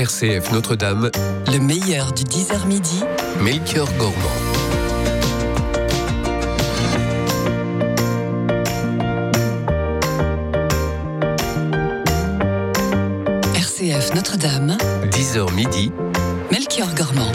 RCF Notre-Dame, le meilleur du 10h midi, Melchior Gormand. RCF Notre-Dame, 10h midi, Melchior Gormand.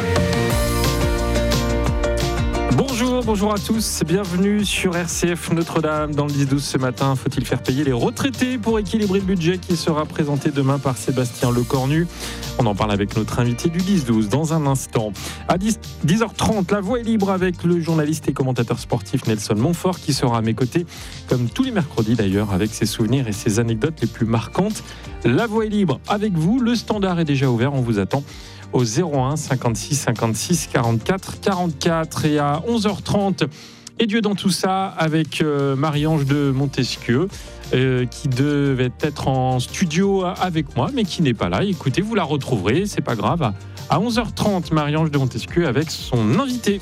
Bonjour à tous, bienvenue sur RCF Notre-Dame. Dans le 10-12 ce matin, faut-il faire payer les retraités pour équilibrer le budget qui sera présenté demain par Sébastien Lecornu? On en parle avec notre invité du 10-12 dans un instant. À 10h30, la voix est libre avec le journaliste et commentateur sportif Nelson Montfort qui sera à mes côtés, comme tous les mercredis d'ailleurs, avec ses souvenirs et ses anecdotes les plus marquantes. La voix est libre avec vous, le standard est déjà ouvert, on vous attend au 01 56 56 44 44. Et à 11h30, et Dieu dans tout ça, avec Marie-Ange de Montesquieu, qui devait être en studio avec moi, mais qui n'est pas là. Écoutez, vous la retrouverez, c'est pas grave. À 11h30, Marie-Ange de Montesquieu avec son invité.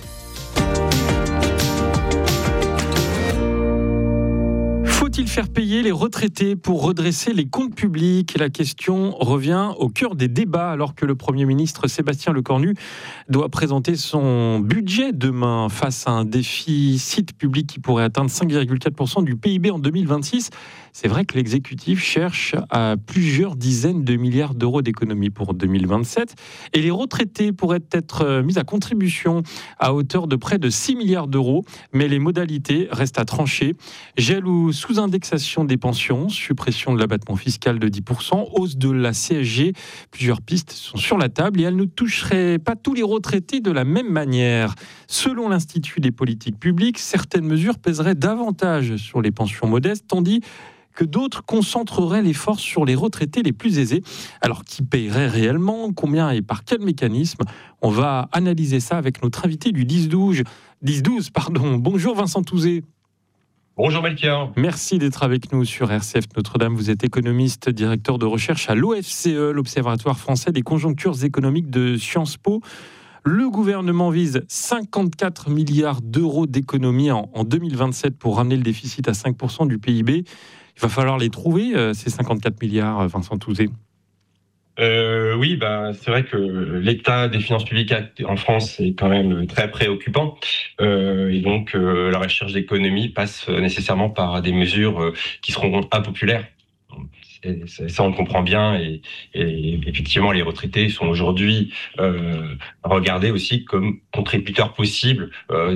Faut-il faire payer les retraités pour redresser les comptes publics? La question revient au cœur des débats alors que le Premier ministre Sébastien Lecornu doit présenter son budget demain face à un déficit public qui pourrait atteindre 5,4% du PIB en 2026. C'est vrai que l'exécutif cherche à plusieurs dizaines de milliards d'euros d'économies pour 2027 et les retraités pourraient être mis à contribution à hauteur de près de 6 milliards d'euros, mais les modalités restent à trancher. Gel ou sous-indexation des pensions, suppression de l'abattement fiscal de 10%, hausse de la CSG. Plusieurs pistes sont sur la table et elles ne toucheraient pas tous les retraités de la même manière. Selon l'Institut des politiques publiques, certaines mesures pèseraient davantage sur les pensions modestes, tandis que d'autres concentreraient l'effort sur les retraités les plus aisés. Alors, qui paierait réellement? Combien et par quel mécanisme? On va analyser ça avec notre invité du 10-12. Bonjour Vincent Touzé. Bonjour Melchior. Merci d'être avec nous sur RCF Notre-Dame. Vous êtes économiste, directeur de recherche à l'OFCE, l'Observatoire français des conjonctures économiques de Sciences Po. Le gouvernement vise 54 milliards d'euros d'économies en 2027 pour ramener le déficit à 5% du PIB. Il va falloir les trouver, ces 54 milliards, Vincent Touzé. Oui, c'est vrai que l'état des finances publiques en France est quand même très préoccupant. Et donc, la recherche d'économie passe nécessairement par des mesures qui seront impopulaires. Ça, on le comprend bien. Et effectivement, les retraités sont aujourd'hui regardés aussi comme contributeurs possibles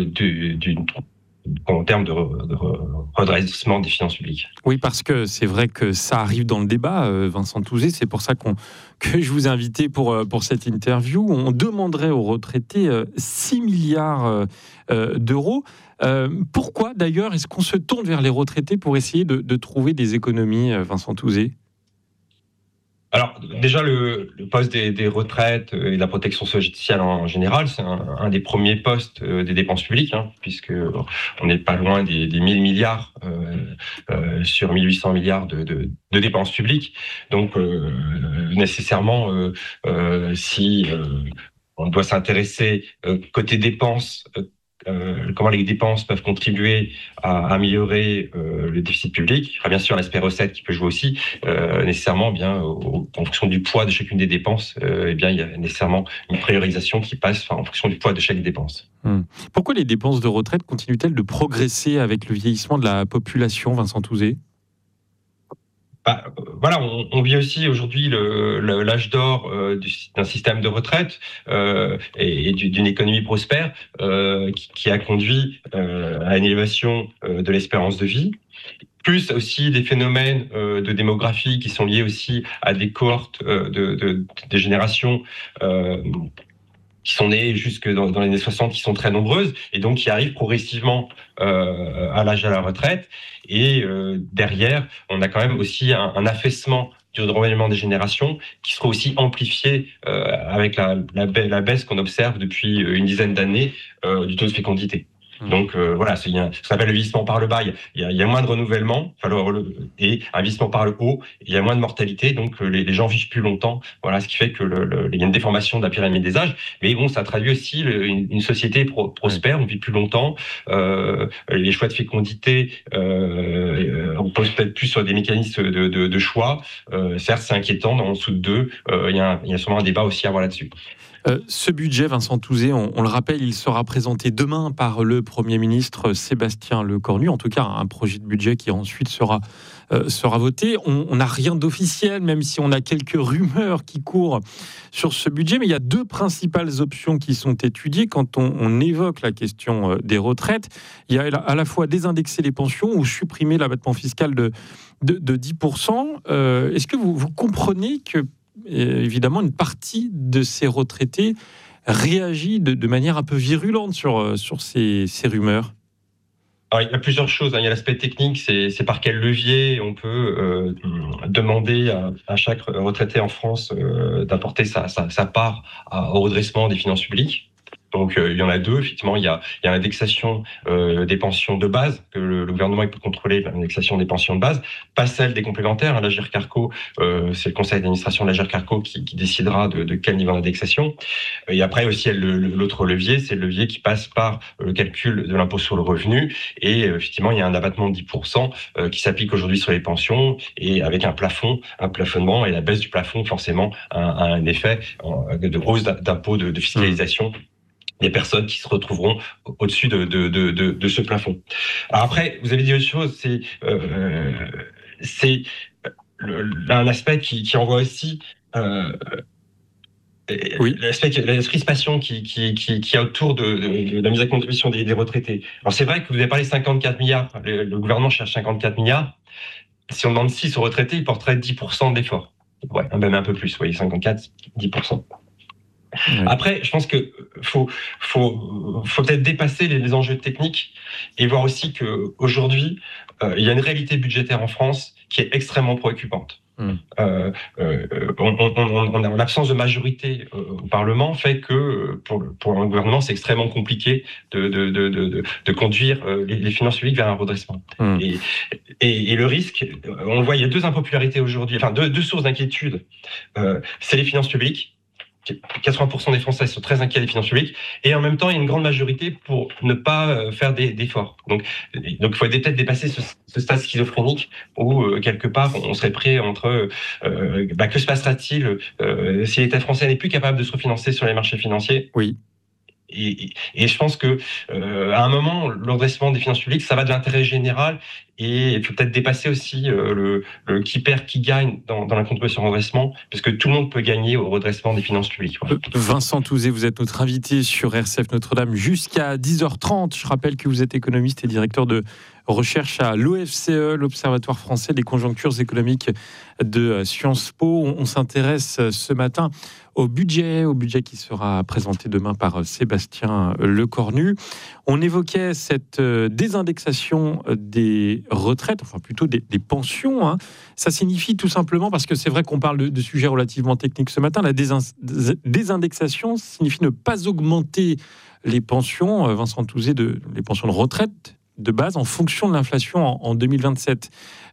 en termes de redressement des finances publiques. Oui, parce que c'est vrai que ça arrive dans le débat, Vincent Touzé. C'est pour ça que je vous ai invité pour cette interview. On demanderait aux retraités 6 milliards d'euros. Pourquoi, d'ailleurs, est-ce qu'on se tourne vers les retraités pour essayer de trouver des économies, Vincent Touzé ? Alors, déjà, le poste des retraites et de la protection sociale en général, c'est un des premiers postes des dépenses publiques, puisque on n'est pas loin des 1000 milliards sur 1800 milliards de dépenses publiques. Donc, nécessairement, si on doit s'intéresser côté dépenses, comment les dépenses peuvent contribuer à améliorer le déficit public. Il y aura bien sûr l'aspect recette qui peut jouer aussi. Nécessairement, en fonction du poids de chacune des dépenses, il y a nécessairement une priorisation qui passe en fonction du poids de chaque dépense. Pourquoi les dépenses de retraite continuent-elles de progresser avec le vieillissement de la population, Vincent Touzé ? On vit aussi aujourd'hui l'âge d'or d'un système de retraite et d'une économie prospère qui a conduit à une élévation de l'espérance de vie, plus aussi des phénomènes de démographie qui sont liés aussi à des cohortes des générations qui sont nées jusque dans les années 60, qui sont très nombreuses, et donc qui arrivent progressivement à l'âge de la retraite. Et derrière, on a quand même aussi un affaissement du renouvellement des générations qui sera aussi amplifié avec la baisse qu'on observe depuis une dizaine d'années du taux de fécondité. Donc voilà, il y a ce qu'on appelle le vieillissement par le bas. Il y a moins de renouvellement, et un vieillissement par le haut. Il y a moins de mortalité, donc les gens vivent plus longtemps. Voilà, ce qui fait que il y a une déformation de la pyramide des âges. Mais bon, ça traduit aussi une société prospère. On vit plus longtemps. Les choix de fécondité reposent peut-être plus sur des mécanismes de choix. Certes, c'est inquiétant. En dessous de 2, il y a sûrement un débat aussi à avoir là-dessus. Ce budget, Vincent Touzé, on le rappelle, il sera présenté demain par le Premier ministre Sébastien Lecornu. En tout cas, un projet de budget qui ensuite sera voté. On n'a rien d'officiel, même si on a quelques rumeurs qui courent sur ce budget. Mais il y a deux principales options qui sont étudiées quand on évoque la question des retraites. Il y a à la fois désindexer les pensions ou supprimer l'abattement fiscal de 10%. Est-ce que vous comprenez que évidemment, une partie de ces retraités réagit de manière un peu virulente sur ces rumeurs? Alors, il y a plusieurs choses. Il y a l'aspect technique, c'est par quel levier on peut demander à chaque retraité en France d'apporter sa part au redressement des finances publiques. Donc il y en a deux, effectivement, il y a l'indexation des pensions de base, que le gouvernement peut contrôler, l'indexation des pensions de base, pas celle des complémentaires. L'Agirc-Arrco, c'est le conseil d'administration de l'Agirc-Arrco qui décidera de quel niveau d'indexation. Et après aussi, l'autre levier, c'est le levier qui passe par le calcul de l'impôt sur le revenu. Et effectivement, il y a un abattement de 10% qui s'applique aujourd'hui sur les pensions, et avec un plafonnement, et la baisse du plafond, forcément, a un effet de hausse d'impôt de fiscalisation. Des personnes qui se retrouveront au-dessus de ce plafond. Alors après, vous avez dit autre chose, c'est un aspect qui envoie aussi la crispation qui a autour de la mise à contribution des retraités. Alors c'est vrai que vous avez parlé de 54 milliards, le gouvernement cherche 54 milliards. Si on demande 6 aux retraités, ils porteraient 10% d'effort. Ouais, même un peu plus, vous voyez, 54, 10%. Oui. Après, je pense que faut peut-être dépasser les enjeux techniques et voir aussi que aujourd'hui, il y a une réalité budgétaire en France qui est extrêmement préoccupante. L'absence de majorité au Parlement fait que pour un gouvernement, c'est extrêmement compliqué de conduire les finances publiques vers un redressement. Et le risque, on le voit, il y a deux impopularités aujourd'hui, enfin deux sources d'inquiétude. C'est les finances publiques. 80% des Français sont très inquiets des finances publiques, et en même temps, il y a une grande majorité pour ne pas faire d'efforts. Donc, il faut peut-être dépasser ce stade schizophrénique où, quelque part, on serait prêt entre... que se passera-t-il si l'État français n'est plus capable de se refinancer sur les marchés financiers? Oui. Et je pense que à un moment, le redressement des finances publiques, ça va de l'intérêt général, et il faut peut-être dépasser aussi le qui perd, qui gagne dans la contribution au redressement, parce que tout le monde peut gagner au redressement des finances publiques. Voilà. Vincent Touzé, vous êtes notre invité sur RCF Notre-Dame jusqu'à 10h30. Je rappelle que vous êtes économiste et directeur de recherche à l'OFCE, l'Observatoire français des conjonctures économiques de Sciences Po. On s'intéresse ce matin au budget qui sera présenté demain par Sébastien Lecornu. On évoquait cette désindexation des retraites, enfin plutôt des pensions. Hein. Ça signifie tout simplement, parce que c'est vrai qu'on parle de sujets relativement techniques ce matin, la désindexation signifie ne pas augmenter les pensions, Vincent Touzé, les pensions de retraite de base en fonction de l'inflation en 2027.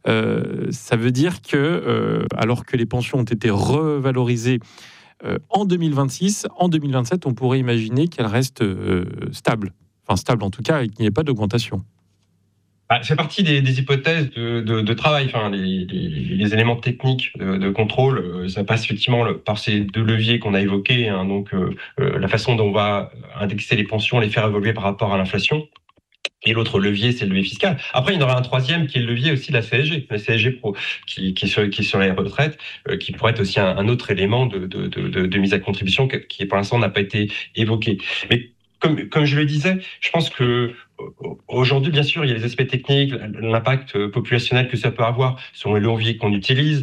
Ça veut dire que, alors que les pensions ont été revalorisées en 2026, en 2027, on pourrait imaginer qu'elles restent stables. Enfin, stables en tout cas, et qu'il n'y ait pas d'augmentation. C'est partie des hypothèses de travail. Enfin, les éléments techniques de contrôle, ça passe effectivement par ces deux leviers qu'on a évoqués. Hein, donc, la façon dont on va indexer les pensions, les faire évoluer par rapport à l'inflation. Et l'autre levier, c'est le levier fiscal. Après, il y en aura un troisième qui est le levier aussi de la CSG. La CSG qui est sur les retraites, qui pourrait être aussi un autre élément de mise à contribution qui, pour l'instant, n'a pas été évoqué. Mais comme je le disais, je pense que aujourd'hui, bien sûr, il y a les aspects techniques, l'impact populationnel que ça peut avoir sur le levier qu'on utilise,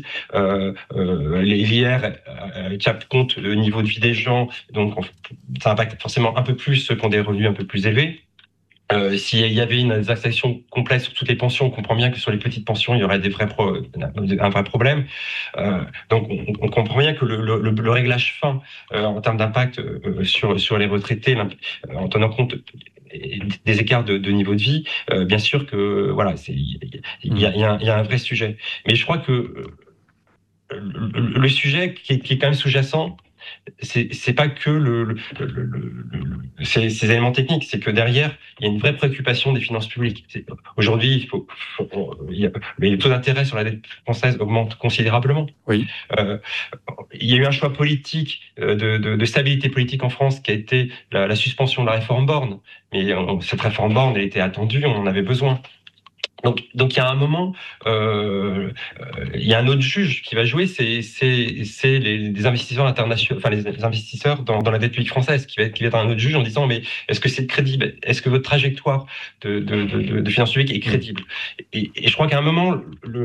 l'IR capte compte du niveau de vie des gens, donc ça impacte forcément un peu plus ceux qui ont des revenus un peu plus élevés. S'il y avait une indexation complète sur toutes les pensions, on comprend bien que sur les petites pensions, il y aurait un vrai problème. Donc, on comprend bien que le réglage fin en termes d'impact sur les retraités, en tenant compte des écarts de niveau de vie, bien sûr que voilà, il y a un vrai sujet. Mais je crois que le sujet qui est quand même sous-jacent, c'est pas que ces éléments techniques, c'est que derrière il y a une vraie préoccupation des finances publiques. Aujourd'hui, les taux d'intérêt sur la dette française augmentent considérablement. Oui. Il y a eu un choix politique de stabilité politique en France qui a été la suspension de la réforme Borne. Mais cette réforme Borne, elle était attendue, on en avait besoin. Donc il y a un moment, il y a un autre juge qui va jouer, c'est les investisseurs internationaux, enfin les investisseurs dans la dette publique française, qui va être un autre juge en disant mais est-ce que c'est crédible, est-ce que votre trajectoire de finances publiques est crédible, et je crois qu'à un moment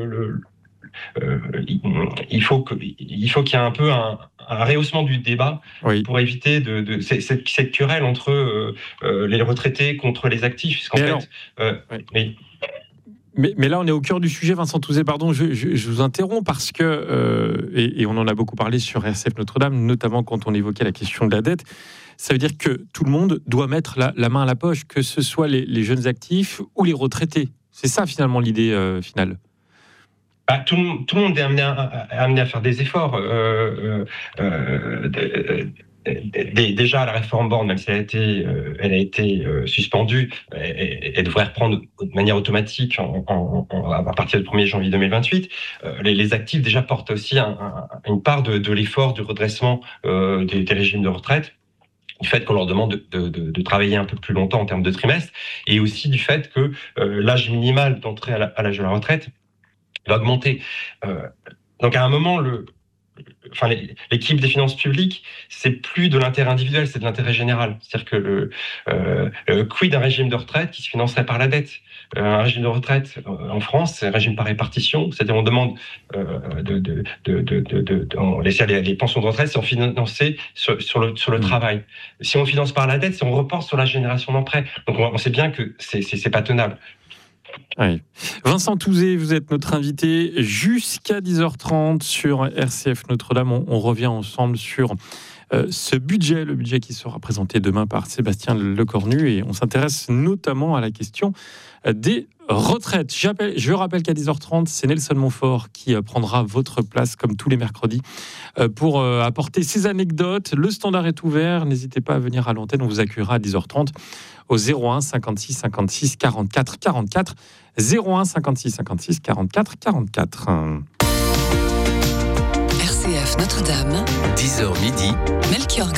il faut qu'il y ait un peu un rehaussement du débat pour éviter cette querelle entre les retraités contre les actifs. Parce qu'en fait, Mais là, on est au cœur du sujet, Vincent Touzé. Pardon, je vous interromps parce que, et on en a beaucoup parlé sur RCF Notre-Dame, notamment quand on évoquait la question de la dette, ça veut dire que tout le monde doit mettre la main à la poche, que ce soit les jeunes actifs ou les retraités. C'est ça, finalement, l'idée finale. Tout le monde est amené à faire des efforts. Déjà, la réforme Borne, même si elle a été suspendue, elle devrait reprendre de manière automatique à partir du 1er janvier 2028. Les actifs déjà portent aussi une part de l'effort du redressement des régimes de retraite, du fait qu'on leur demande de travailler un peu plus longtemps en termes de trimestre, et aussi du fait que l'âge minimal d'entrée à l'âge de la retraite va augmenter. Donc à un moment, l'équilibre des finances publiques, c'est plus de l'intérêt individuel, c'est de l'intérêt général. C'est-à-dire que quid d'un régime de retraite qui se financerait par la dette. Un régime de retraite en France, c'est un régime par répartition, c'est-à-dire on demande les pensions de retraite sont financées sur le travail. Si on finance par la dette, c'est on reporte sur la génération d'après. Donc on sait bien que c'est pas tenable. Oui. Vincent Touzé, vous êtes notre invité jusqu'à 10h30 sur RCF Notre-Dame. On revient ensemble sur ce budget, le budget qui sera présenté demain par Sébastien Lecornu, et on s'intéresse notamment à la question des retraites. Je rappelle qu'à 10h30, c'est Nelson Montfort qui prendra votre place comme tous les mercredis pour apporter ses anecdotes. Le standard est ouvert, n'hésitez pas à venir à l'antenne, on vous accueillera à 10h30 au 01 56 56 44 44, 01 56 56 44 44. RCF Notre-Dame, 10h midi, Melchior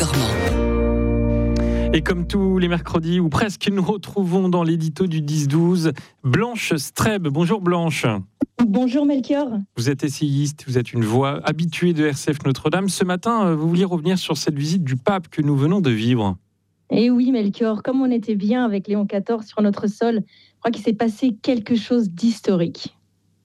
Gormand. Et comme tous les mercredis, ou presque, nous retrouvons dans l'édito du 10-12 Blanche Streb. Bonjour Blanche. Bonjour Melchior. Vous êtes essayiste, vous êtes une voix habituée de RCF Notre-Dame. Ce matin, vous vouliez revenir sur cette visite du pape que nous venons de vivre. Et oui Melchior, comme on était bien avec Léon XIV sur notre sol, je crois qu'il s'est passé quelque chose d'historique.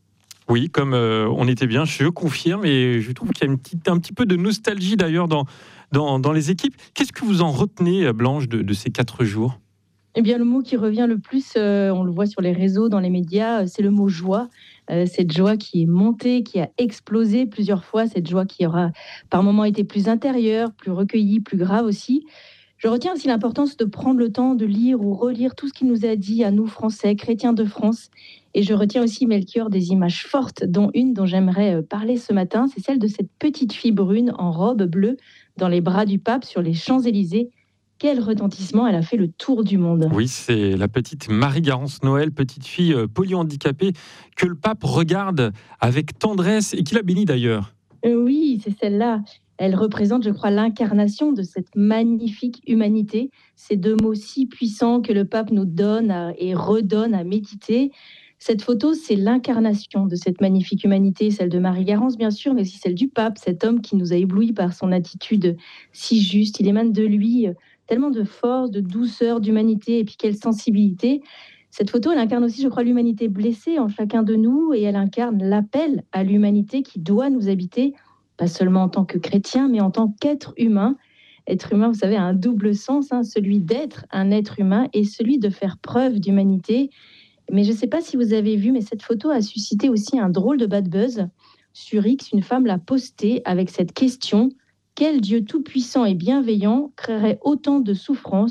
Oui, comme on était bien, je confirme, et je trouve qu'il y a un petit peu de nostalgie d'ailleurs dans les équipes. Qu'est-ce que vous en retenez, Blanche, de ces 4 jours ? Eh bien, le mot qui revient le plus, on le voit sur les réseaux, dans les médias, c'est le mot joie. Cette joie qui est montée, qui a explosé plusieurs fois, cette joie qui aura par moments été plus intérieure, plus recueillie, plus grave aussi. Je retiens aussi l'importance de prendre le temps de lire ou relire tout ce qu'il nous a dit à nous, Français, chrétiens de France. Et je retiens aussi, Melchior, des images fortes, dont une dont j'aimerais parler ce matin, c'est celle de cette petite fille brune en robe bleue dans les bras du pape sur les Champs-Élysées. Quel retentissement, elle a fait le tour du monde. Oui, c'est la petite Marie-Garance Noël, petite fille polyhandicapée, que le pape regarde avec tendresse et qu'il a béni d'ailleurs. Oui, c'est celle-là. Elle représente, je crois, l'incarnation de cette magnifique humanité. Ces 2 mots si puissants que le pape nous donne et redonne à méditer. Cette photo, c'est l'incarnation de cette magnifique humanité, celle de Marie-Garance, bien sûr, mais aussi celle du pape, cet homme qui nous a éblouis par son attitude si juste. Il émane de lui tellement de force, de douceur, d'humanité, et puis quelle sensibilité. Cette photo, elle incarne aussi, je crois, l'humanité blessée en chacun de nous, et elle incarne l'appel à l'humanité qui doit nous habiter, pas seulement en tant que chrétien, mais en tant qu'être humain. Être humain, vous savez, a un double sens, celui d'être un être humain et celui de faire preuve d'humanité. Mais je ne sais pas si vous avez vu, mais cette photo a suscité aussi un drôle de bad buzz. Sur X, une femme l'a postée avec cette question: quel Dieu tout-puissant et bienveillant créerait autant de souffrances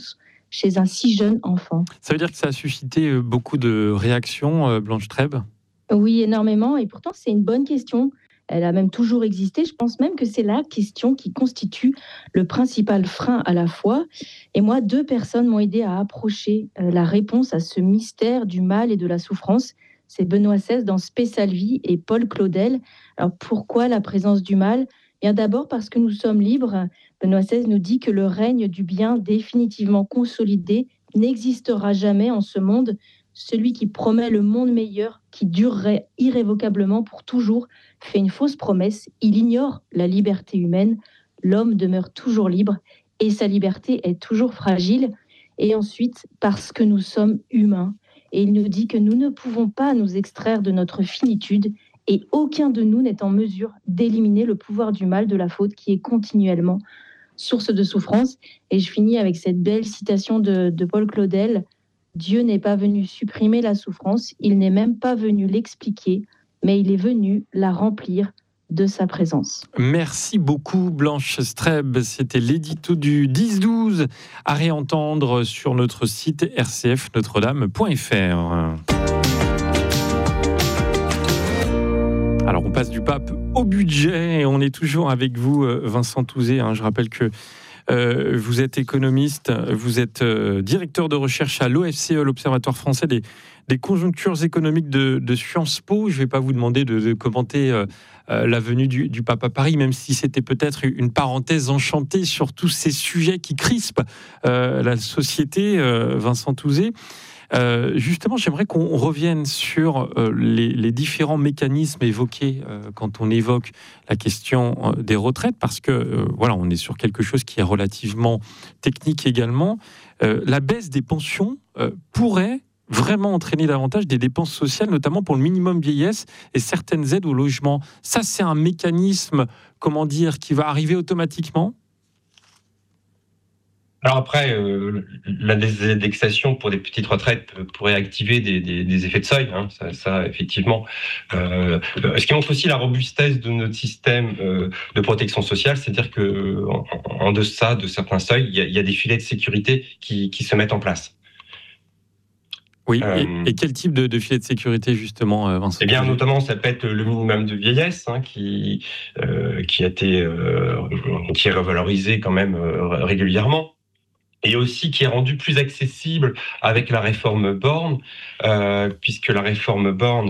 chez un si jeune enfant. Ça veut dire que ça a suscité beaucoup de réactions, Blanche Trèbe ? Oui, énormément, et pourtant c'est une bonne question. Elle a même toujours existé. Je pense même que c'est la question qui constitue le principal frein à la foi. Et moi, 2 personnes m'ont aidé à approcher la réponse à ce mystère du mal et de la souffrance. C'est Benoît XVI dans Spéciale Vie et Paul Claudel. Alors pourquoi la présence du mal ? Bien d'abord parce que nous sommes libres. Benoît XVI nous dit que le règne du bien définitivement consolidé n'existera jamais en ce monde. Celui qui promet le monde meilleur, qui durerait irrévocablement pour toujours, fait une fausse promesse. Il ignore la liberté humaine. L'homme demeure toujours libre et sa liberté est toujours fragile. Et ensuite, parce que nous sommes humains. Et il nous dit que nous ne pouvons pas nous extraire de notre finitude et aucun de nous n'est en mesure d'éliminer le pouvoir du mal, de la faute qui est continuellement source de souffrance. Et je finis avec cette belle citation de Paul Claudel. Dieu n'est pas venu supprimer la souffrance, il n'est même pas venu l'expliquer, mais il est venu la remplir de sa présence. Merci beaucoup Blanche Streb, c'était l'édito du 10-12 à réentendre sur notre site rcfnotredame.fr. Alors on passe du pape au budget et on est toujours avec vous Vincent Touzé. Je rappelle que vous êtes économiste, vous êtes directeur de recherche à l'OFCE, l'Observatoire français des conjonctures économiques de Sciences Po. Je ne vais pas vous demander de commenter la venue du pape à Paris, même si c'était peut-être une parenthèse enchantée sur tous ces sujets qui crispent la société, Vincent Touzé. Justement, j'aimerais qu'on revienne sur les différents mécanismes évoqués quand on évoque la question des retraites, parce que voilà, on est sur quelque chose qui est relativement technique également. La baisse des pensions pourrait vraiment entraîner davantage des dépenses sociales, notamment pour le minimum vieillesse et certaines aides au logement. Ça, c'est un mécanisme, qui va arriver automatiquement ? Alors après, la désindexation pour des petites retraites pourrait activer des effets de seuil, ça effectivement. Ce qui montre aussi la robustesse de notre système de protection sociale, c'est-à-dire que en deçà de certains seuils, il y a des filets de sécurité qui se mettent en place. Oui, et quel type de filet de sécurité justement, Vincent ? Eh bien, notamment, ça peut être le minimum de vieillesse qui est revalorisé quand même régulièrement. Et aussi qui est rendu plus accessible avec la réforme Borne, puisque la réforme Borne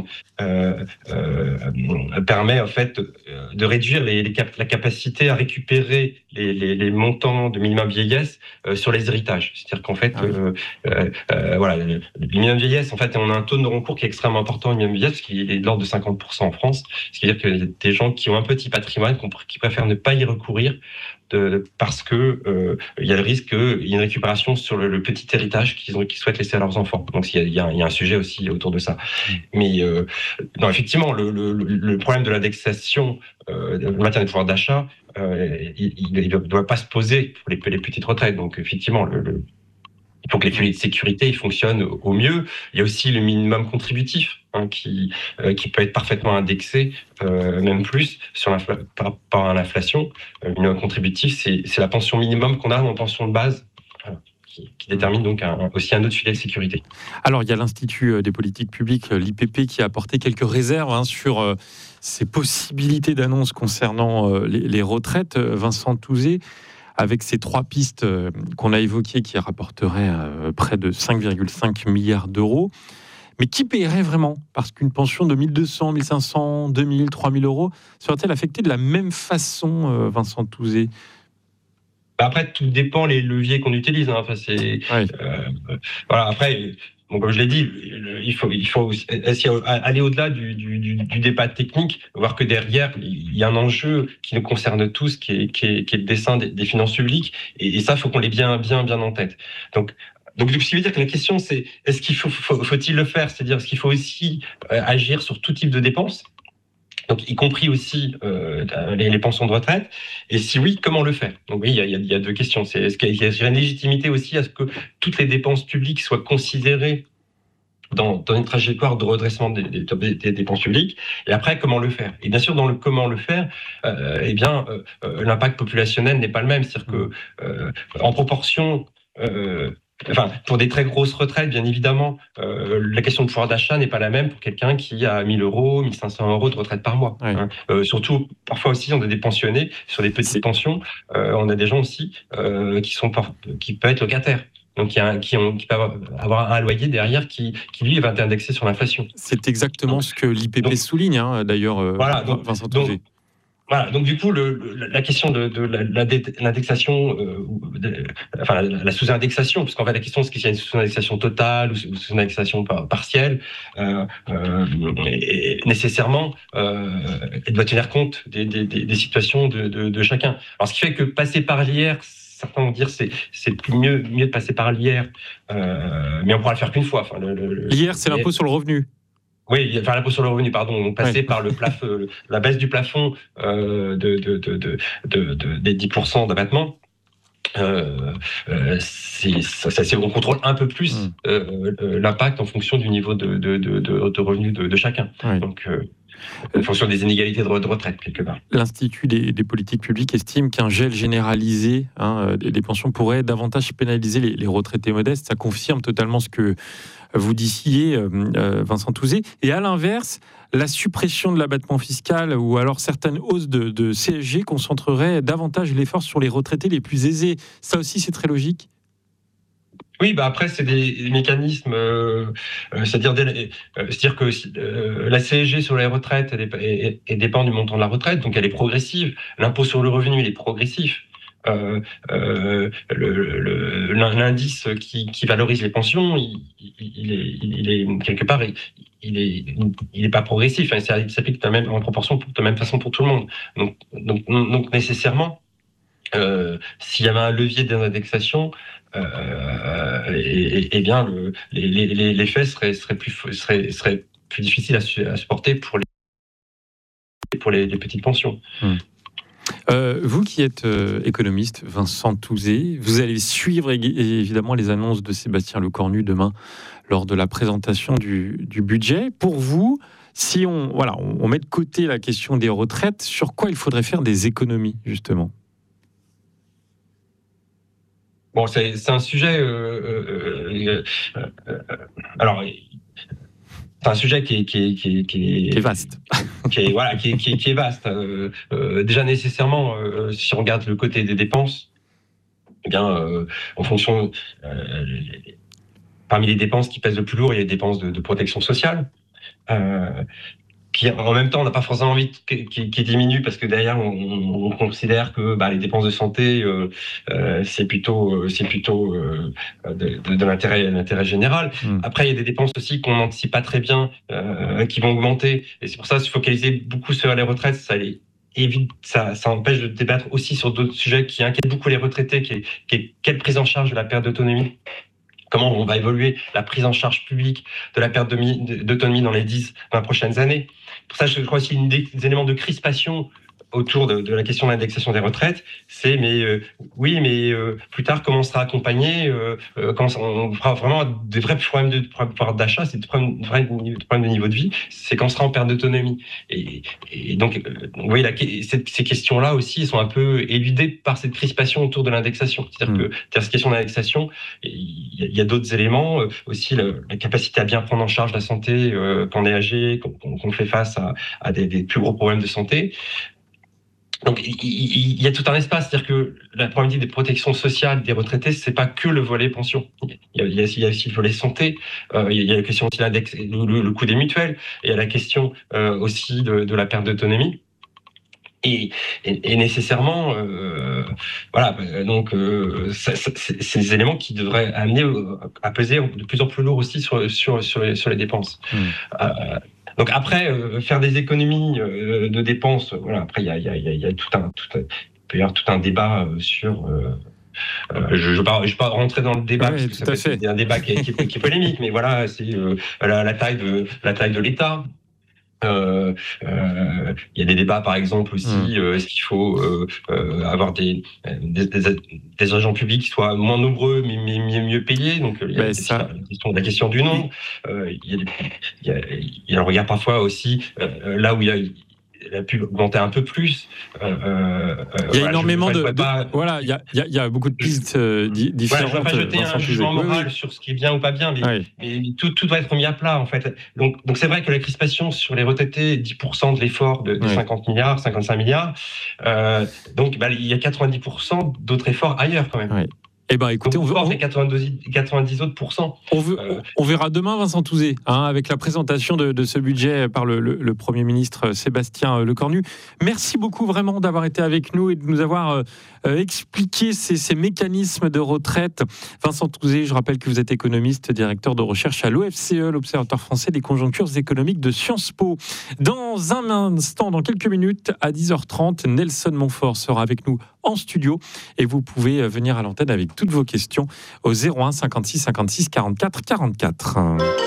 permet en fait de réduire la capacité à récupérer les montants de minimum vieillesse sur les héritages. C'est-à-dire qu'en fait, voilà, le minimum vieillesse, en fait, on a un taux de non-recours qui est extrêmement important, le minimum vieillesse, parce qu'il est de l'ordre de 50% en France. C'est-à-dire qu'il y a des gens qui ont un petit patrimoine, qui préfèrent ne pas y recourir, parce que il y a le risque qu'il y ait une récupération sur le petit héritage qu'ils souhaitent laisser à leurs enfants. Donc il y a un sujet aussi autour de ça. Mais non, effectivement, le problème de l'indexation, le maintien des pouvoirs d'achat, il ne doit pas se poser pour les petites retraites. Donc effectivement, il faut que les filets de sécurité fonctionnent au mieux. Il y a aussi le minimum contributif qui peut être parfaitement indexé, même plus, par rapport à l'inflation. Le minimum contributif, c'est la pension minimum qu'on a en pension de base, qui détermine donc aussi un autre filet de sécurité. Alors, il y a l'Institut des politiques publiques, l'IPP, qui a apporté quelques réserves sur ces possibilités d'annonce concernant les retraites. Vincent Touzé, avec ces 3 pistes qu'on a évoquées qui rapporteraient près de 5,5 milliards d'euros. Mais qui paierait vraiment ? Parce qu'une pension de 1 200, 1 500, 2 000, 3 000 euros serait-elle affectée de la même façon, Vincent Touzé ? Après, tout dépend les leviers qu'on utilise. Voilà, après, comme je l'ai dit, il faut aller au-delà du débat technique, voir que derrière, il y a un enjeu qui nous concerne tous, qui est le dessin des finances publiques. Et ça, il faut qu'on l'ait bien en tête. Donc, ce qui veut dire que la question, c'est est-ce qu'il faut-il le faire ? C'est-à-dire, est-ce qu'il faut aussi agir sur tout type de dépenses ? Donc, y compris aussi les pensions de retraite. Et si oui, comment le faire ? Donc oui, il y a 2 questions. Est-ce qu'il y a une légitimité aussi à ce que toutes les dépenses publiques soient considérées dans une trajectoire de redressement des dépenses publiques ? Et après, comment le faire ? Et bien sûr, dans le comment le faire, l'impact populationnel n'est pas le même. C'est-à-dire que en proportion Enfin, pour des très grosses retraites, bien évidemment, la question de pouvoir d'achat n'est pas la même pour quelqu'un qui a 1 000 €, 1 500 € de retraite par mois. Ouais. Surtout, parfois aussi, on a des pensionnés sur des petites pensions. On a des gens aussi qui peuvent être locataires. Donc, qui peuvent avoir un loyer derrière qui lui, va être indexé sur l'inflation. C'est exactement ce que l'IPB souligne, d'ailleurs, voilà, Vincent Touzé. Voilà, donc du coup, la question de l'indexation, la sous-indexation, parce qu'en fait, la question, c'est qu'il y a une sous-indexation totale ou sous-indexation partielle, et nécessairement, elle doit tenir compte des situations de chacun. Alors, ce qui fait que passer par l'IR, certains vont dire c'est mieux de passer par l'IR, mais on pourra le faire qu'une fois. Enfin, l'IR, c'est l'impôt sur le revenu. Oui, enfin l'impôt sur le revenu, pardon. Donc passer par le plafond, la baisse du plafond des 10% d'abattement. On contrôle un peu plus l'impact en fonction du niveau de revenus de chacun. Oui. Donc, en fonction des inégalités de retraite, quelque part. L'Institut des politiques publiques estime qu'un gel généralisé des pensions pourrait davantage pénaliser les retraités modestes. Ça confirme totalement ce que vous disiez, Vincent Touzé. Et à l'inverse, la suppression de l'abattement fiscal ou alors certaines hausses de CSG concentreraient davantage l'effort sur les retraités les plus aisés. Ça aussi, c'est très logique. Oui, après, c'est des mécanismes, c'est-à-dire que la CSG sur les retraites elle dépend du montant de la retraite, donc elle est progressive. L'impôt sur le revenu, il est progressif. L'indice qui valorise les pensions, il est quelque part, il est pas progressif. Il s'applique en proportion de la même façon pour tout le monde. Donc nécessairement, s'il y avait un levier d'indexation, bien l'effet serait plus difficile à supporter pour les petites pensions. Vous qui êtes économiste, Vincent Touzé, vous allez suivre évidemment les annonces de Sébastien Lecornu demain lors de la présentation du budget. Pour vous, si on met de côté la question des retraites, sur quoi il faudrait faire des économies, justement ? Bon, c'est un sujet. Alors, c'est un sujet qui est vaste. Qui est vaste. Déjà nécessairement, si on regarde le côté des dépenses, eh bien, en fonction, parmi les dépenses qui pèsent le plus lourd, il y a les dépenses de protection sociale. Qui en même temps on n'a pas forcément envie qui diminue parce que derrière on considère que les dépenses de santé c'est plutôt de l'intérêt général. Après il y a des dépenses aussi qu'on n'anticipe pas très bien qui vont augmenter et c'est pour ça se focaliser beaucoup sur les retraites, ça empêche de débattre aussi sur d'autres sujets qui inquiètent beaucoup les retraités, qui est quelle prise en charge de la perte d'autonomie. Comment on va évoluer la prise en charge publique de la perte d'autonomie dans les 10-20 prochaines années. Pour ça, je crois aussi une des éléments de crispation autour de la question de l'indexation des retraites, c'est plus tard, comment on sera accompagné, quand on fera vraiment des vrais problèmes de pouvoir d'achat, c'est des problèmes de niveau de vie, c'est quand on sera en perte d'autonomie. Et donc, vous voyez, ces questions-là aussi sont un peu éludées par cette crispation autour de l'indexation. C'est-à-dire que cette question d'indexation, il y a d'autres éléments, aussi la capacité à bien prendre en charge la santé quand on est âgé, qu'on fait face à des plus gros problèmes de santé. Donc, il y a tout un espace, c'est-à-dire que la problématique des protections sociales des retraités, c'est pas que le volet pension. Il y a aussi le volet santé, il y a la question aussi le coût des mutuelles, et il y a la question aussi de la perte d'autonomie. Et nécessairement, c'est des éléments qui devraient amener à peser de plus en plus lourd aussi sur les dépenses. Donc après, faire des économies de dépenses, après il y a tout un débat sur. Je ne vais pas rentrer dans le débat parce que c'est un débat qui est polémique, mais voilà, c'est la taille de l'État. Il y a des débats, par exemple aussi, est-ce qu'il faut avoir des agents publics qui soient moins nombreux mais mieux payés. Donc il y a la question du nombre. Il y a le regard parfois aussi là où il y a elle a pu augmenter un peu plus. Il y a énormément voilà, il y a beaucoup de pistes différentes. Je ne vais pas jeter un jugement moral sur ce qui est bien ou pas bien, mais tout doit être mis à plat, en fait. Donc c'est vrai que la crispation sur les retraités, 10% de l'effort de 50 milliards, 55 milliards, donc il y a 90% d'autres efforts ailleurs, quand même. Oui. Eh ben, écoutez, on fait 90 autres pourcents. On verra demain Vincent Touzé, avec la présentation de ce budget par le Premier ministre Sébastien Lecornu. Merci beaucoup vraiment d'avoir été avec nous et de nous avoir expliqué ces mécanismes de retraite. Vincent Touzé, je rappelle que vous êtes économiste, directeur de recherche à l'OFCE, l'Observatoire français des conjonctures économiques de Sciences Po. Dans un instant, dans quelques minutes, à 10h30, Nelson Montfort sera avec nous en studio et vous pouvez venir à l'antenne avec toutes vos questions au 01 56 56 44 44.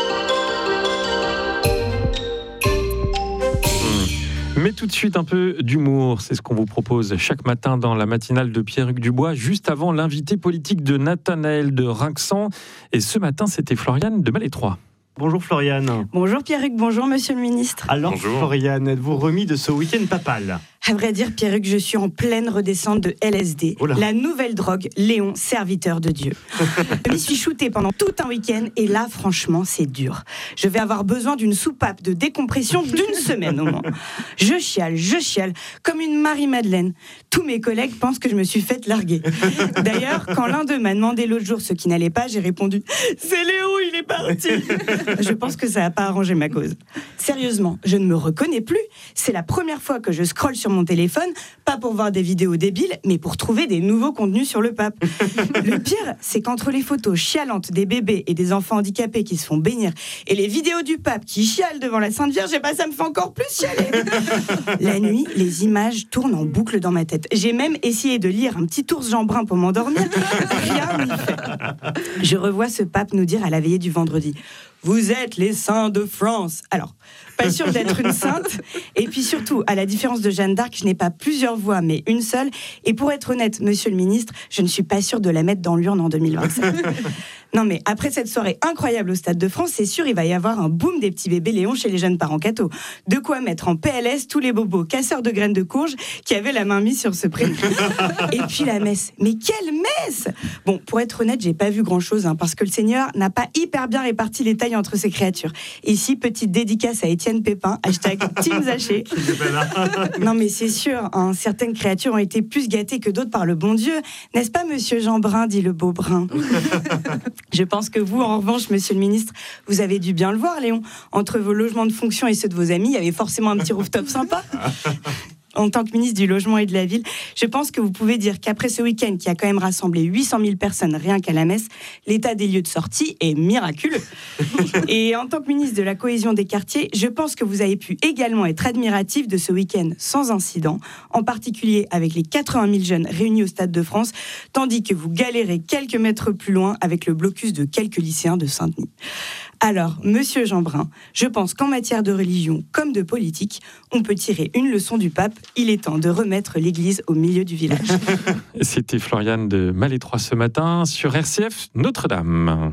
Mais tout de suite un peu d'humour, c'est ce qu'on vous propose chaque matin dans la matinale de Pierre-Hugues Dubois, juste avant l'invité politique de Nathanaël de Rinxan. Et ce matin, c'était Floriane de Malétroit. Bonjour Floriane. Bonjour Pierre-Hugues, bonjour Monsieur le Ministre. Alors bonjour. Floriane, êtes-vous remis de ce week-end papal ? À vrai dire, Pierre-Hugues, je suis en pleine redescente de LSD. La nouvelle drogue, Léon, serviteur de Dieu. Je m'y suis shooté pendant tout un week-end et là, franchement, c'est dur. Je vais avoir besoin d'une soupape de décompression d'une semaine au moins. Je chiale, comme une Marie-Madeleine. Tous mes collègues pensent que je me suis faite larguer. D'ailleurs, quand l'un d'eux m'a demandé l'autre jour ce qui n'allait pas, j'ai répondu « C'est Léo, il est parti !» Je pense que ça n'a pas arrangé ma cause. Sérieusement, je ne me reconnais plus. C'est la première fois que je scrolle sur mon téléphone, pas pour voir des vidéos débiles, mais pour trouver des nouveaux contenus sur le pape. Le pire, c'est qu'entre les photos chialantes des bébés et des enfants handicapés qui se font bénir et les vidéos du pape qui chiale devant la Sainte Vierge, ça me fait encore plus chialer. La nuit, les images tournent en boucle dans ma tête. J'ai même essayé de lire un petit ours Jean Brun pour m'endormir. Rien n'y fait. Je revois ce pape nous dire à la veillée du vendredi: vous êtes les saints de France. Alors, pas sûr d'être une sainte. Et puis surtout, à la différence de Jeanne d'Arc, je n'ai pas plusieurs voix, mais une seule. Et pour être honnête, Monsieur le Ministre, je ne suis pas sûre de la mettre dans l'urne en 2027. Non mais après cette soirée incroyable au Stade de France, c'est sûr, il va y avoir un boom des petits bébés Léon chez les jeunes parents cathos. De quoi mettre en PLS tous les bobos casseurs de graines de courge qui avaient la main mise sur ce prénom. Et puis la messe. Mais quelle messe! Bon, pour être honnête, j'ai pas vu grand-chose, parce que le Seigneur n'a pas hyper bien réparti les tailles entre ses créatures. Ici, petite dédicace à Étienne Pépin, #Team Zaché. Non mais c'est sûr, certaines créatures ont été plus gâtées que d'autres par le bon Dieu. N'est-ce pas, Monsieur Jean Brun, dit le beau Brun? Je pense que vous, en revanche, Monsieur le Ministre, vous avez dû bien le voir, Léon. Entre vos logements de fonction et ceux de vos amis, il y avait forcément un petit rooftop sympa. En tant que ministre du Logement et de la Ville, je pense que vous pouvez dire qu'après ce week-end qui a quand même rassemblé 800 000 personnes rien qu'à la messe, l'état des lieux de sortie est miraculeux. Et en tant que ministre de la Cohésion des quartiers, je pense que vous avez pu également être admiratif de ce week-end sans incident, en particulier avec les 80 000 jeunes réunis au Stade de France, tandis que vous galérez quelques mètres plus loin avec le blocus de quelques lycéens de Saint-Denis. Alors, Monsieur Jean Brun, je pense qu'en matière de religion comme de politique, on peut tirer une leçon du pape. Il est temps de remettre l'église au milieu du village. C'était Floriane de Malétroit ce matin sur RCF Notre-Dame.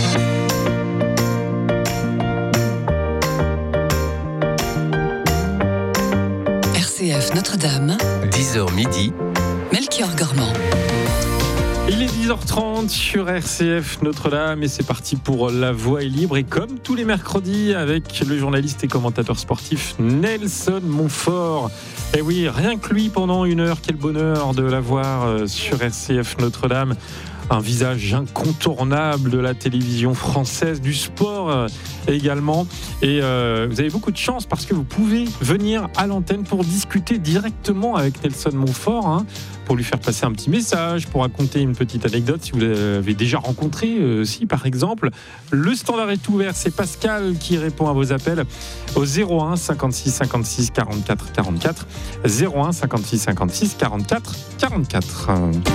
RCF Notre-Dame, 10h midi, Melchior Gormand. Il est 10h30 sur RCF Notre-Dame et c'est parti pour La Voix est libre. Et comme tous les mercredis avec le journaliste et commentateur sportif Nelson Montfort. Et oui, rien que lui pendant une heure, quel bonheur de l'avoir sur RCF Notre-Dame. Un visage incontournable de la télévision française, du sport également. Et vous avez beaucoup de chance parce que vous pouvez venir à l'antenne pour discuter directement avec Nelson Montfort, pour lui faire passer un petit message, pour raconter une petite anecdote si vous l'avez déjà rencontré, si par exemple. Le standard est ouvert, c'est Pascal qui répond à vos appels au 01 56 56 44 44, 01 56 56 44 44.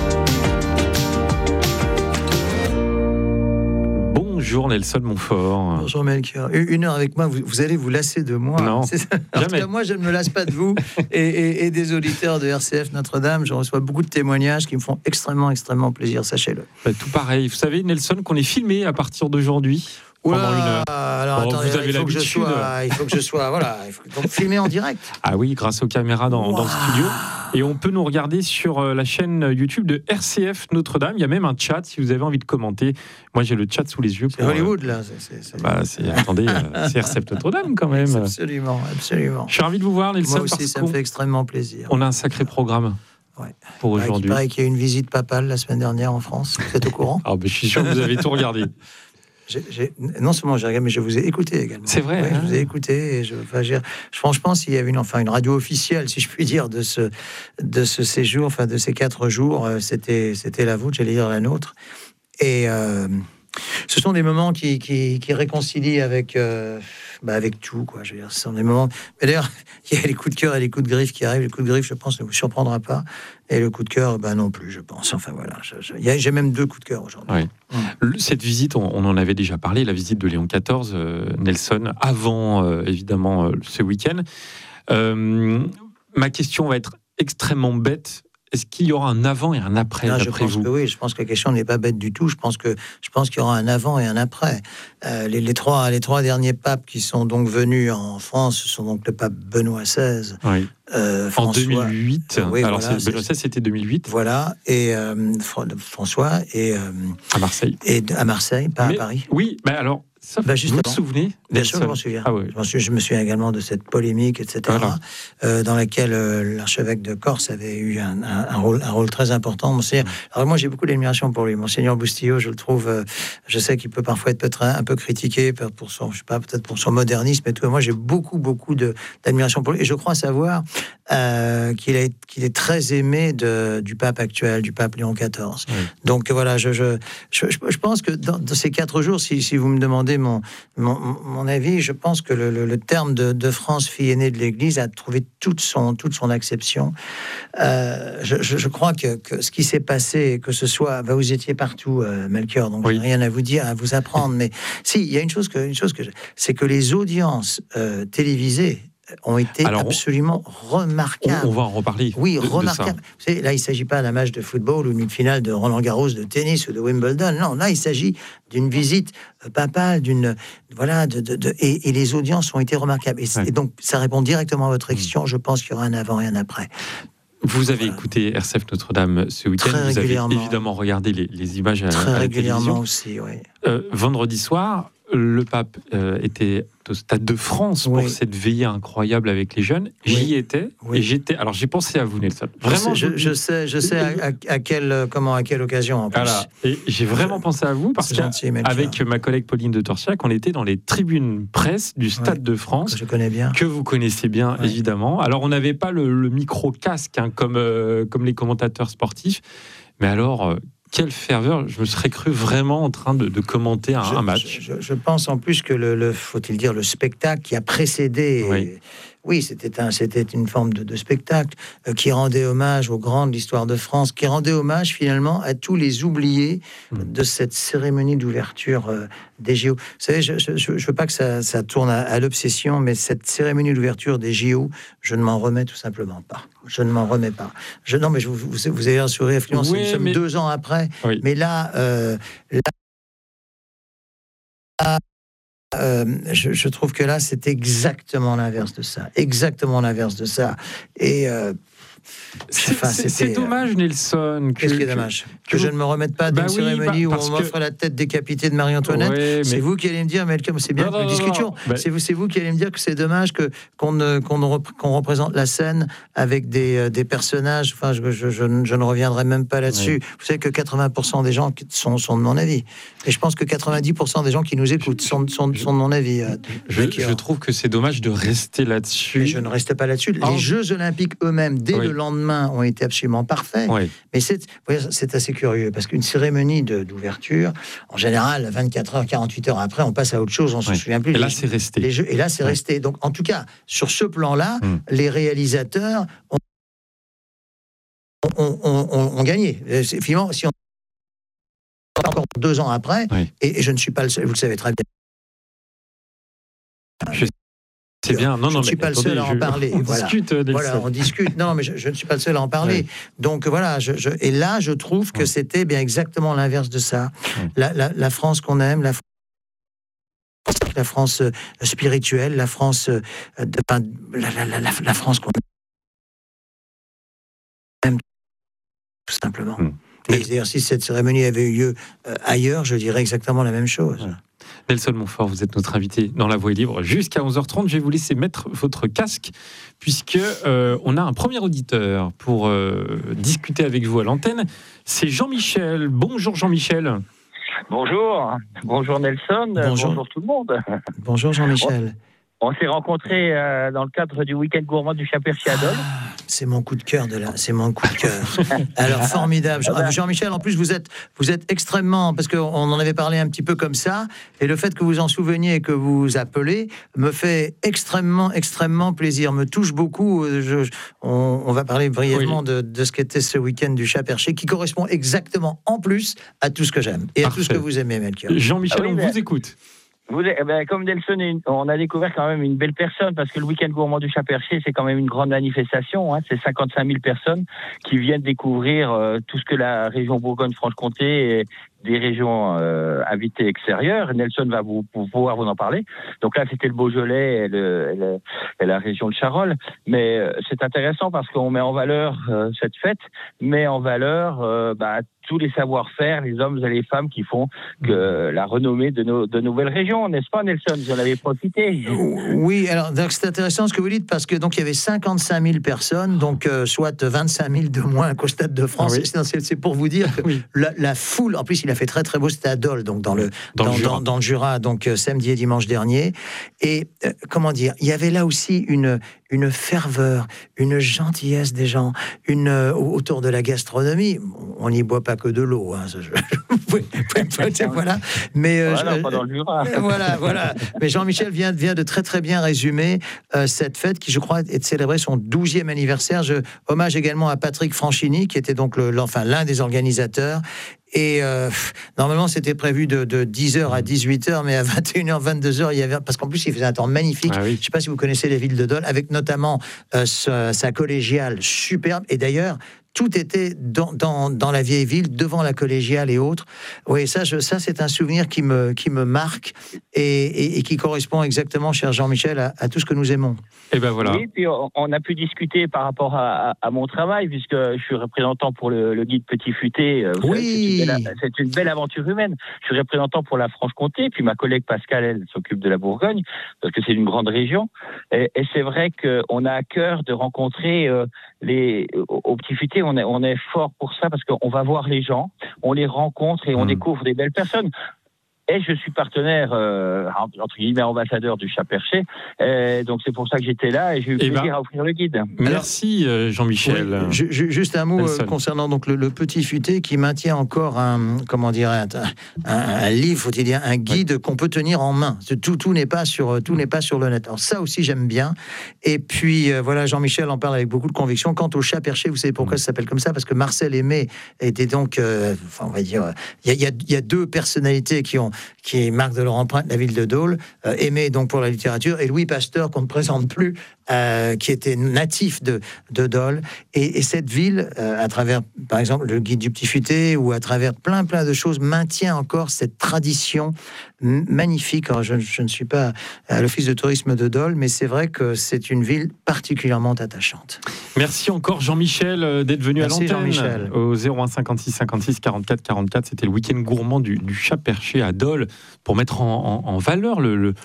Bonjour Nelson Montfort. Bonjour Melchior. Une heure avec moi, vous allez vous lasser de moi. Non, en tout cas, moi je ne me lasse pas de vous et des auditeurs de RCF Notre-Dame. Je reçois beaucoup de témoignages qui me font extrêmement plaisir, sachez-le. Tout pareil. Vous savez Nelson qu'on est filmé à partir d'aujourd'hui. pendant 1 heure. Alors, attendez, vous avez il faut que je sois, voilà, donc filmer en direct. Ah oui, grâce aux caméras dans le studio. Et on peut nous regarder sur la chaîne YouTube de RCF Notre-Dame. Il y a même un chat si vous avez envie de commenter. Moi, j'ai le chat sous les yeux. C'est Hollywood, là. Attendez, c'est RCF Notre-Dame quand même. Absolument. Je suis ravi de vous voir, Nelson. Moi aussi, ça me fait extrêmement plaisir. On a un sacré programme. Pour aujourd'hui. Il paraît qu'il y a eu une visite papale la semaine dernière en France. Vous êtes au courant? Je suis sûr que vous avez tout regardé. Non seulement j'ai regardé, mais je vous ai écouté également. C'est vrai. Je vous ai écouté. Et franchement, s'il y avait une radio officielle, si je puis dire, de ce séjour, de ces 4 jours, c'était la vôtre, j'allais dire la nôtre. Et ce sont des moments qui réconcilient avec tout, quoi. Je veux dire, ce sont des moments. Mais d'ailleurs, il y a les coups de cœur et les coups de griffe qui arrivent. Les coups de griffe, je pense, ne vous surprendra pas. Et le coup de cœur, non plus, je pense. Enfin voilà, j'ai même 2 coups de cœur aujourd'hui. Oui. Cette visite, on en avait déjà parlé, la visite de Léon XIV, Nelson, avant évidemment ce week-end. Ma question va être extrêmement bête. Est-ce qu'il y aura un avant et un après, d'après vous? Oui, je pense que la question n'est pas bête du tout. Je pense qu'il y aura un avant et un après. Les trois derniers papes qui sont donc venus en France, ce sont donc le pape Benoît XVI. Oui. En 2008. Alors, Benoît XVI, c'était 2008. Voilà. Et François et à Marseille. Et à Marseille, pas à Paris. Oui. Alors. Vous vous souvenez? Bien sûr, je m'en souviens. Ah oui. Je me souviens également de cette polémique, etc., dans laquelle l'archevêque de Corse avait eu un rôle très important. Monseigneur. Alors moi, j'ai beaucoup d'admiration pour lui. Monseigneur Bustillo, je le trouve, je sais qu'il peut parfois être peut-être un peu critiqué pour son, je sais pas, peut-être pour son modernisme et tout. Moi, j'ai beaucoup d'admiration pour lui. Et je crois savoir qu'il est très aimé du pape actuel, du pape Léon XIV. Oui. Donc voilà, je pense que dans ces 4 jours, si vous me demandez mon avis, je pense que le terme de France, fille aînée de l'Église, a trouvé toute son acception. Je crois que ce qui s'est passé, que ce soit, vous étiez partout, Melchior, donc j'ai rien à vous dire, à vous apprendre, mais si, il y a une chose c'est que les audiences télévisées ont été absolument remarquables. On va en reparler. Oui, remarquables. Vous savez, là, il ne s'agit pas d'un match de football ou d'une finale de Roland-Garros de tennis ou de Wimbledon. Non, là, il s'agit d'une visite papale, et les audiences ont été remarquables. Et donc, ça répond directement à votre question. Je pense qu'il y aura un avant et un après. Vous avez écouté RCF Notre-Dame ce week-end. Vous avez évidemment regardé les images à la télévision. Aussi, oui. Vendredi soir, le pape était au Stade de France pour cette veillée incroyable avec les jeunes. J'y étais et j'étais. Alors j'ai pensé à vous, Nelson. Vraiment, je sais à quelle occasion en plus. Voilà. Et j'ai vraiment pensé à vous parce qu'avec ma collègue Pauline de Torsiac, on était dans les tribunes presse du Stade de France. Que je connais bien. Que vous connaissez bien, évidemment. Alors on n'avait pas le micro casque comme les commentateurs sportifs, mais alors. Quelle ferveur, je me serais cru vraiment en train de commenter un match. Je pense en plus que faut-il dire, le spectacle qui a précédé... Oui, c'était une forme de spectacle qui rendait hommage aux grands de l'histoire de France, qui rendait hommage finalement à tous les oubliés de cette cérémonie d'ouverture des JO. Vous savez, je ne veux pas que ça tourne à l'obsession, mais cette cérémonie d'ouverture des JO, je ne m'en remets tout simplement pas. Je ne m'en remets pas. Non, mais vous avez un sourire affluent, nous sommes 2 ans après. Oui. Mais là je trouve que là, c'est exactement l'inverse de ça. Exactement l'inverse de ça. Et c'est dommage, Nelson. Qu'est-ce qui est dommage? Que je ne me remette pas d'une cérémonie où on m'offre la tête décapitée de Marie-Antoinette. C'est vous qui allez me dire, mais c'est bien que nous discutions. C'est vous qui allez me dire que c'est dommage qu'on représente la scène avec des personnages. Enfin, je ne reviendrai même pas là-dessus. Vous savez que 80% des gens sont de mon avis. Et je pense que 90% des gens qui nous écoutent sont de mon avis. Je trouve que c'est dommage de rester là-dessus. Mais je ne reste pas là-dessus. Les Jeux Olympiques eux-mêmes, dès le lendemain, ont été absolument parfaits. Mais c'est assez curieux, parce qu'une cérémonie d'ouverture, en général, 24 heures, 48 heures après, on passe à autre chose, on ne se souvient plus. Et là, c'est resté. Et là, c'est resté. Donc, en tout cas, sur ce plan-là, les réalisateurs ont gagné. Finalement, si on encore 2 ans après, et je ne suis pas le seul, vous le savez très bien. C'est bien. Non, je ne suis pas le seul à en parler. On discute. On discute. Non, mais je ne suis pas le seul à en parler. Donc voilà. Et là, je trouve que c'était bien exactement l'inverse de ça. La France qu'on aime, la la France spirituelle, la France, la France qu'on aime, tout simplement. Et d'ailleurs, si cette cérémonie avait eu lieu ailleurs, je dirais exactement la même chose. Nelson Montfort, vous êtes notre invité dans La Voix est libre jusqu'à 11h30. Je vais vous laisser mettre votre casque puisque on a un premier auditeur pour discuter avec vous à l'antenne. C'est Jean-Michel. Bonjour Jean-Michel. Bonjour Nelson, bonjour tout le monde. Bonjour Jean-Michel. On s'est rencontrés dans le cadre du week-end gourmand du Chat-Perché à Dole. C'est mon coup de cœur c'est mon coup de cœur. Alors formidable. Jean-Michel, en plus vous êtes extrêmement, parce qu'on en avait parlé un petit peu comme ça, et le fait que vous en souveniez et que vous appelez me fait extrêmement plaisir, me touche beaucoup. On va parler brièvement de ce qu'était ce week-end du Chat-Perché, qui correspond exactement en plus à tout ce que j'aime et à tout ce que vous aimez, Melchior. Jean-Michel, on vous écoute. Comme Nelson, on a découvert quand même une belle personne, parce que le week-end gourmand du Chat-Perché, c'est quand même une grande manifestation. C'est 55 000 personnes qui viennent découvrir tout ce que la région Bourgogne-Franche-Comté et des régions habitées extérieures. Nelson va pouvoir vous en parler. Donc là, c'était le Beaujolais et la région de Charolles. Mais c'est intéressant parce qu'on met en valeur cette fête, met en valeur tous les savoir-faire, les hommes et les femmes qui font que la renommée de nouvelles régions, n'est-ce pas, Nelson? Vous en avez profité. Oui, alors donc c'est intéressant ce que vous dites, parce que donc il y avait 55 000 personnes, donc soit 25 000 de moins qu'au Stade de France. C'est pour vous dire que la foule, en plus il a fait très beau, c'était à Dole, donc dans le Jura, donc samedi et dimanche dernier. Et comment dire, il y avait là aussi une ferveur, une gentillesse des gens, autour de la gastronomie. On n'y boit pas que de l'eau, hein, voilà. Mais pas dans le Jura. voilà. Mais Jean-Michel vient de très bien résumer cette fête qui, je crois, est célébrée son 12e anniversaire. Hommage également à Patrick Franchini, qui était donc l'un des organisateurs. Et normalement, c'était prévu de 10h à 18h, mais à 21h, 22h, il y avait, parce qu'en plus, il faisait un temps magnifique. Je ne sais pas si vous connaissez les villes de Dole, avec notamment sa collégiale superbe. Et d'ailleurs, tout était dans la vieille ville, devant la collégiale et autres. Oui, ça c'est un souvenir qui me marque et qui correspond exactement, cher Jean-Michel, à tout ce que nous aimons. Et ben voilà. Oui, puis on a pu discuter par rapport à mon travail, puisque je suis représentant pour le guide Petit Futé. C'est une belle aventure humaine. Je suis représentant pour la Franche-Comté, puis ma collègue Pascal, elle s'occupe de la Bourgogne, parce que c'est une grande région. Et c'est vrai qu'on a à cœur de rencontrer au Petit Futé. On est fort pour ça, parce qu'on va voir les gens, on les rencontre et on découvre des belles personnes. Et je suis partenaire, entre guillemets, ambassadeur du Chat-Perché. Donc c'est pour ça que j'étais là et j'ai eu plaisir à offrir le guide. Merci Jean-Michel. Oui, juste un mot concernant donc le Petit Futé, qui maintient encore un livre, faut-il dire, un guide qu'on peut tenir en main. Tout n'est pas sur le net. Alors ça aussi j'aime bien. Et puis voilà, Jean-Michel en parle avec beaucoup de conviction. Quant au Chat-Perché, vous savez pourquoi ça s'appelle comme ça? Parce que Marcel Aimé était donc, on va dire, il y a deux personnalités qui marquent de leur empreinte la ville de Dole, Aimé donc pour la littérature, et Louis Pasteur, qu'on ne présente plus, qui était natif de Dole. Et cette ville, à travers, par exemple, le guide du Petit Futé, ou à travers plein de choses, maintient encore cette tradition magnifique. Alors, je ne suis pas à l'office de tourisme de Dole, mais c'est vrai que c'est une ville particulièrement attachante. Merci encore Jean-Michel d'être venu à l'antenne au 01 56 56 44 44. C'était le week-end gourmand du Chat-Perché à Dole, pour mettre en valeur les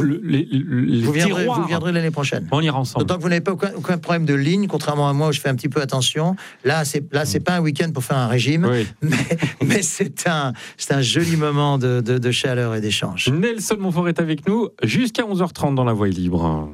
tiroirs. Vous viendrez l'année prochaine. On ira ensemble. D'autant que vous n'avez pas aucun problème de ligne, contrairement à moi où je fais un petit peu attention. Là, c'est pas un week-end pour faire un régime, mais c'est un joli moment de chaleur et d'échange. Nelson Montfort est avec nous jusqu'à 11h30 dans La Voix est libre.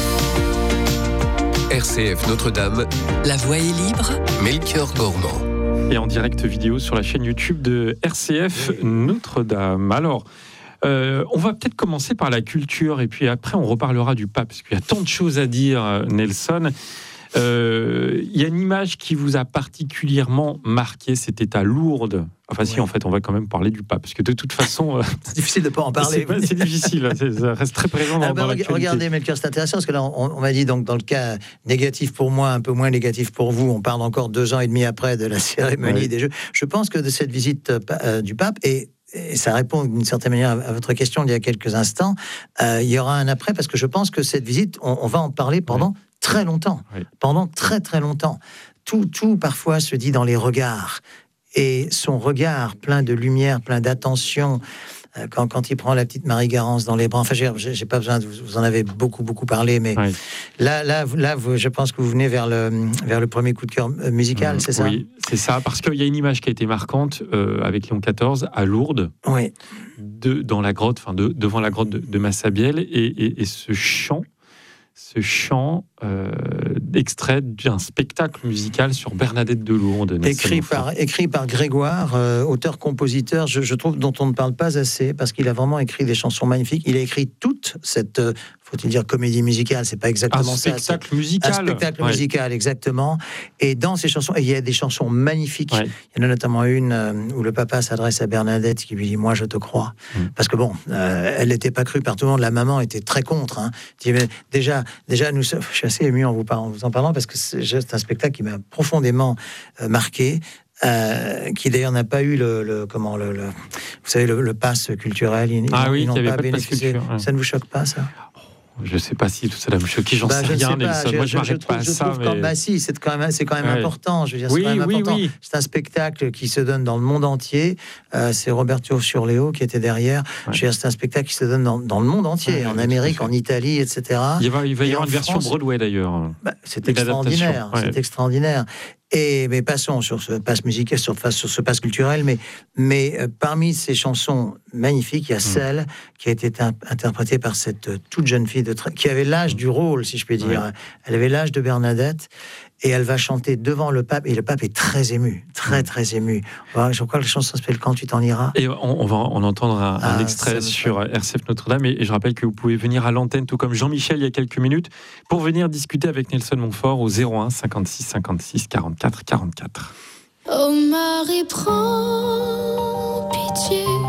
RCF Notre-Dame. La Voix est libre. Melchior Gormand. Et en direct vidéo sur la chaîne YouTube de RCF Notre-Dame. Alors, on va peut-être commencer par la culture et puis après on reparlera du pape, parce qu'il y a tant de choses à dire, Nelson. Il y a une image qui vous a particulièrement marqué, c'était à Lourdes. Enfin si, en fait, on va quand même parler du pape, parce que de toute façon... c'est difficile de ne pas en parler. C'est difficile, ça reste très présent dans l'actualité. Regardez, Melchior, c'est intéressant, parce que là, on m'a dit, donc, dans le cas négatif pour moi, un peu moins négatif pour vous, on parle encore 2 ans et demi après de la cérémonie des Jeux. Je pense que de cette visite du pape, et et ça répond d'une certaine manière à votre question d'il y a quelques instants, il y aura un après, parce que je pense que cette visite, on va en parler pendant très longtemps, pendant très très longtemps. Tout parfois se dit dans les regards, et son regard plein de lumière, plein d'attention, quand il prend la petite Marie Garance dans les bras, enfin j'ai pas besoin, vous en avez beaucoup parlé, mais là je pense que vous venez vers le premier coup de cœur musical, c'est ça? Oui, c'est ça, parce qu'il y a une image qui a été marquante avec Léon XIV à Lourdes, dans la grotte, devant la grotte de Massabielle, et ce chant extrait d'un spectacle musical sur Bernadette de Lourdes. Écrit par Grégoire, auteur-compositeur, je trouve, dont on ne parle pas assez, parce qu'il a vraiment écrit des chansons magnifiques. Il a écrit toute cette, faut-il dire, comédie musicale, c'est pas exactement ça. Un spectacle musical, exactement. Et dans ces chansons, il y a des chansons magnifiques. Il y en a notamment une où le papa s'adresse à Bernadette, qui lui dit « Moi, je te crois ». Parce que elle n'était pas crue par tout le monde. La maman était très contre. Déjà, je suis assez ému en vous en parlant, parce que c'est un spectacle qui m'a profondément marqué, qui d'ailleurs n'a pas eu le pass culturel. Ils n'ont pas bénéficié. Ça ne vous choque pas, ça? Je ne sais pas si tout ça me choque, j'en sais rien, Nelson. Moi, je m'arrête pas à ça. C'est quand même important. Je veux dire, c'est quand même important. C'est un spectacle qui se donne dans le monde entier. C'est Roberto Surleo qui était derrière. Je veux dire, c'est un spectacle qui se donne dans le monde entier, en Amérique, en Italie, etc. Il va y avoir une version Broadway, d'ailleurs. C'est extraordinaire. C'est extraordinaire. Mais passons sur ce pass musical, sur ce pass culturel. Mais parmi ces chansons magnifiques, il y a celle qui a été interprétée par cette toute jeune fille qui avait l'âge du rôle, si je puis dire. Elle avait l'âge de Bernadette, et elle va chanter devant le pape. Et le pape est très ému, très ému. Je crois que la chanson s'appelle « Quand tu t'en iras ». Et on va en entendre un extrait sur RCF Notre-Dame. Et je rappelle que vous pouvez venir à l'antenne, tout comme Jean-Michel il y a quelques minutes, pour venir discuter avec Nelson Montfort au 01 56 56 44 44. Oh Marie, prends pitié.